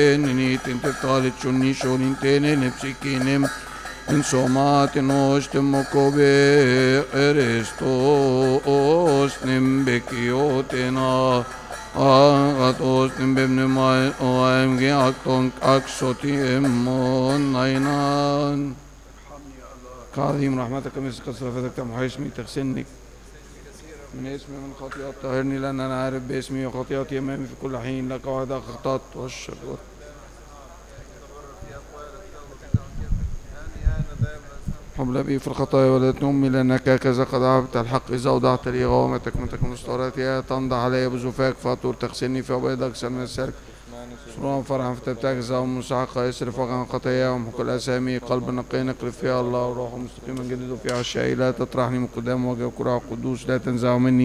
Nitin teftalit shunni shonin tene nepsikinem in somatin ostem mokobe erestos nimbekiyotena agatos nimbebnemai oemge akton aksoti emmon aynan كعظيم رحمتك مثل كثرة فتك محيشمي تغسلني من اسمي من خطيئات طهرني لأن أنا عارف باسمي وخطيئتي أمامي في كل حين لك وحدك أخطأت والشر حمل بي في الخطايا ولا تنمي لأنك هكذا قد عرفت الحق إذا وضعت لي غوامتك من تكون مستوراتي تنضح علي بزفاك فاطور تغسلني في أبيض أكثر من السلك سرورا فرحا فتبتغز ومسحقا يسرف عن خطاياهم كل أسامي قلب نقي نقلب فيها الله وروح مستقيما جدد فيها الشيء لا تطرحني من قدام وجه كرة قدوس لا تنزع مني